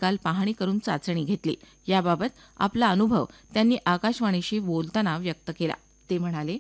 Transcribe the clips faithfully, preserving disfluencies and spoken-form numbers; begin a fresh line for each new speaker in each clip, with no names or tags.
काल पाहणी करून चाचणी घेतली. याबाबत आपला अनुभव त्यांनी आकाशवाणीशी बोलताना व्यक्त केला. ते म्हणाले,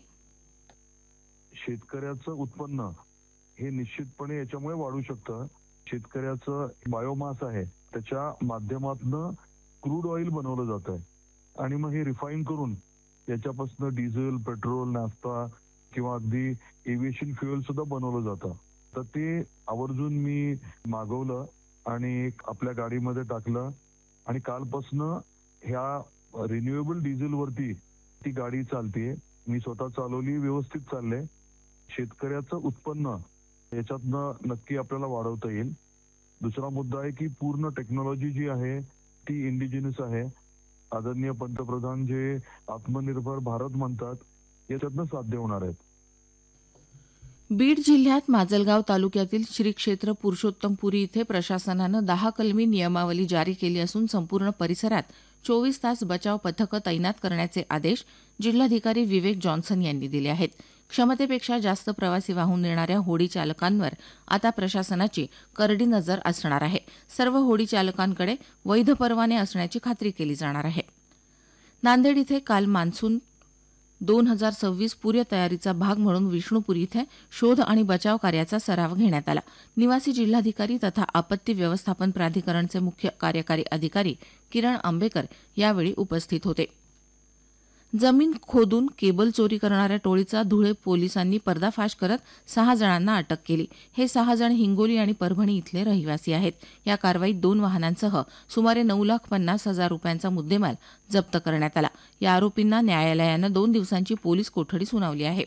शेतकऱ्याचं उत्पन्न हे निश्चितपणे याच्यामुळे वाढू शकतं. शेतकऱ्याचं बायोमास आहे त्याच्या माध्यमातून क्रूड ऑइल बनवलं जात आहे आणि मग हे रिफाईन करून याच्यापासून डिझेल, पेट्रोल, नाफ्ता किंवा अगदी एव्हिएशन फ्युएल सुद्धा बनवलं जातं. तर ते आवर्जून मी मागवलं आणि आपल्या गाडीमध्ये टाकलं आणि कालपासून ह्या रिन्युएबल डिझेल वरती ती गाडी चालते. मी स्वतः चालवली, व्यवस्थित चाललंय. शेतकऱ्याचं उत्पन्न याच्यातनं नक्की आपल्याला वाढवता येईल. दुसरा मुद्दा आहे की पूर्ण टेक्नॉलॉजी जी आहे ती इंडिजिनस आहे. आदरणीय पंतप्रधान जे आत्मनिर्भर भारत म्हणतात याच्यातनं साध्य होणार आहेत.
बीड जिल्ह्यात माजलगाव तालुक्यातील श्री क्षेत्र पुरुषोत्तमपुरी इथे प्रशासनानं दहा कलमी नियमावली जारी केली असून संपूर्ण परिसरात चोवीस तास बचाव पथकं तैनात करण्याचे आदेश जिल्हाधिकारी विवेक जॉन्सन यांनी दिले आहेत. क्षमतेपेक्षा जास्त प्रवासी वाहून नेणाऱ्या होडी चालकांवर आता प्रशासनाची करडी नजर असणार आहे. सर्व होडी चालकांकडे वैध परवाने असण्याची खात्री केली जाणार आहे. नांदेड इथे काल मान्सून दोन हजार सव्वीस पूर्वतयारीचा भाग म्हणून विष्णुपुरी इथे शोध आणि बचाव कार्याचा सराव घेण्यात आला. निवासी जिल्हाधिकारी तथा आपत्ती व्यवस्थापन प्राधिकरणचे मुख्य कार्यकारी अधिकारी किरण आंबेकर यावेळी उपस्थित होते. जमीन खोदून केबल चोरी करणाऱ्या टोळीचा धुळे पोलिसांनी पर्दाफाश करत सहा जणांना अटक केली. हे सहा जण हिंगोली आणि परभणी इथले रहिवासी आहेत. या कारवाईत दोन वाहनांसह सुमारे नऊ लाख पन्नास हजार रुपयांचा मुद्देमाल जप्त करण्यात आला. या आरोपींना न्यायालयानं दोन दिवसांची पोलीस कोठडी सुनावली आहे.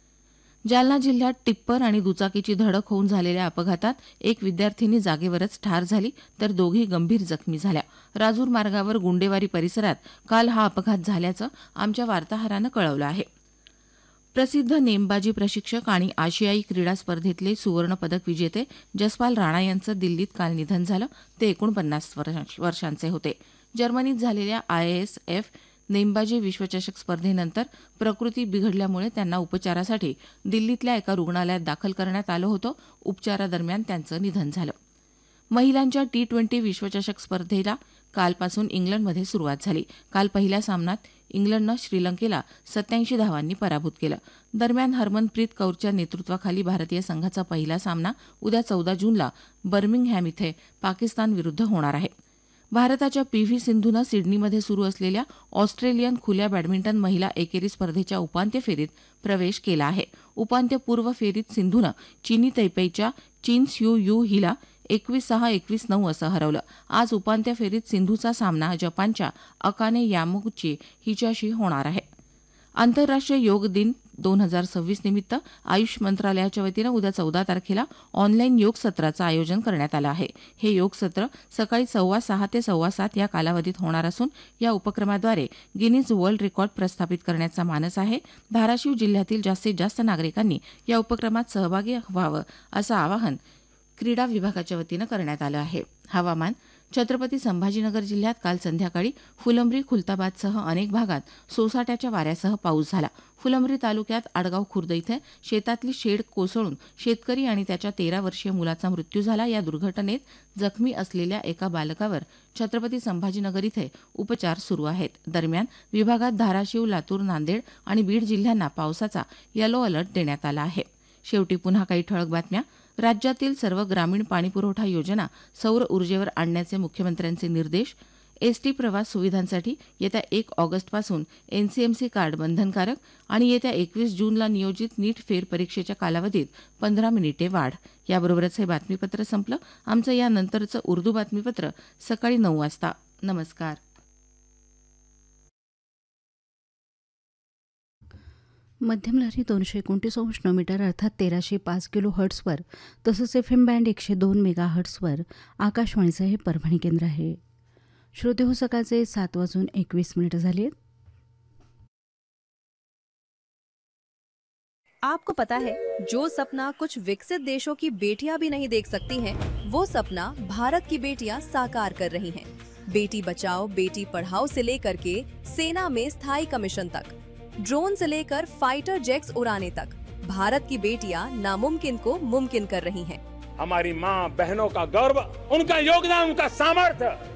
जालना जिल्ह्यात टिप्पर आणि दुचाकीची धडक होऊन झालेल्या अपघातात एक विद्यार्थिनी जागेवरच ठार झाली तर दोघी गंभीर जखमी झाल्या. राजूर मार्गावर गुंडेवारी परिसरात काल हा अपघात झाल्याचं आमच्या वार्ताहरानं कळवलं आहे. प्रसिद्ध नेमबाजी प्रशिक्षक आणि आशियाई क्रीडा स्पर्धेतले सुवर्णपदक विजेते जसपाल राणा यांचं दिल्लीत काल निधन झालं. ते एकोणपन्नास वर्षांचे होते. जर्मनीत झालेल्या आय एस एफ नेमबाजी विश्वचषक स्पर्धेनंतर प्रकृती बिघडल्यामुळे त्यांना उपचारासाठी दिल्लीतल्या एका रुग्णालयात दाखल करण्यात आलं होतं. उपचारादरम्यान त्यांचं निधन झालं. महिलांच्या टी ट्वेंटी विश्वचषक स्पर्धेला कालपासून इंग्लंडमध्ये सुरुवात झाली. काल पहिल्या सामन्यात इंग्लंडनं श्रीलंकेला सत्याऐंशी धावांनी पराभूत केलं. दरम्यान हरमनप्रीत कौरच्या नेतृत्वाखाली भारतीय संघाचा पहिला सामना उद्या चौदा जूनला बर्मिंगहॅम इथे पाकिस्तानविरुद्ध होणार आहे. भारताच्या पी व्ही सिंधूनं सिडनीमध्ये सुरू असलेल्या ऑस्ट्रेलियन खुल्या बॅडमिंटन महिला एकेरी स्पर्धेच्या उपांत्य फेरीत प्रवेश केला आहे. उपांत्यपूर्व फेरीत सिंधूनं चीनी तैपेईच्या चीन स्यू यू हिला एकवीस सहा एकवीस नऊ असं हरवलं. आज उपांत्य फेरीत सिंधूचा सामना जपानच्या अकाने यामागुची हिच्याशी होणार आहे. आंतरराष्ट्रीय योग दिन दोन हजार सव्वीस निमित्त आयुष मंत्रालयाच्या वतीनं उद्या चौदा तारखेला ऑनलाईन योग सत्राचं आयोजन करण्यात आलं आहे. हे योग सत्र सकाळी सव्वा सहा ते सव्वा सात या कालावधीत होणार असून या उपक्रमाद्वारे गिनीज वर्ल्ड रेकॉर्ड प्रस्थापित करण्याचा मानस आहे. धाराशिव जिल्ह्यातील जास्तीत जास्त नागरिकांनी या उपक्रमात सहभागी व्हावं असं आवाहन क्रीडा विभागाच्या वतीनं करण्यात आलं आहे. हवामान. छत्रपती संभाजीनगर जिल्ह्यात काल संध्याकाळी फुलंब्री खुलताबादसह अनेक भागात सोसाट्याच्या वाऱ्यासह पाऊस झाला. फुलंब्री तालुक्यात आडगाव खुर्द इथं शेतातली शेड कोसळून शेतकरी आणि त्याच्या तेरा वर्षीय मुलाचा मृत्यू झाला. या दुर्घटनेत जखमी असलेल्या एका बालकावर छत्रपती संभाजीनगर इथे उपचार सुरू आहेत. दरम्यान विभागात धाराशिव, लातूर, नांदेड आणि बीड जिल्ह्यांना पावसाचा येलो अलर्ट देण्यात आला आहे. शेवटी पुन्हा काही ठळक बातम्या. राज्यातील सर्व ग्रामीण पाणीपुरवठा योजना सौर ऊर्जेवर आणण्याचे मुख्यमंत्र्यांचे निर्देश. एसटी प्रवास सुविधांसाठी येत्या एक ऑगस्टपासून एनसीएमसी कार्ड बंधनकारक आणि येत्या एकवीस जूनला नियोजित नीट फेरपरीक्षेच्या कालावधीत पंधरा मिनिटे वाढ. याबरोबरच हे बातमीपत्र संपलं. आमचं यानंतरचं उर्दू बातमीपत्र सकाळी नऊ वाजता. नमस्कार.
मध्यम लहरी दोनशे एकोणतीस अंश मीटर अर्थात तेराशे पाच किलो हर्ट्सवर तसंच एफ एम बँड एकशे दोन मेगा हर्ट्सवर आकाशवाणीचं हे परभणी केंद्र आहे. श्रोते हो, सकाळचे सात वाजून एकवीस मिनिटं झाली आहेत.
आपको पता है, जो सपना कुछ विकसित देशों की बेटियां भी नहीं देख सकती हैं, वो सपना भारत की बेटियां साकार कर रही हैं। बेटी बचाओ बेटी पढ़ाओ से लेकर के सेना में स्थायी कमीशन तक, ड्रोन से लेकर फाइटर जेट्स उड़ाने तक, भारत की बेटियां नामुमकिन को मुमकिन कर रही हैं।
हमारी माँ बहनों का गर्व, उनका योगदान, उनका सामर्थ्य